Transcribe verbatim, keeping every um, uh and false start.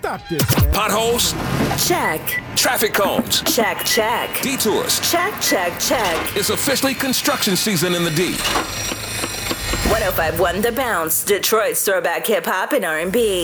Stop this, man. Potholes? Check. Traffic cones? Check, check. Detours? Check, check, check. It's officially construction season in the D. one oh five point one The Bounce, Detroit's throwback hip-hop and R and B.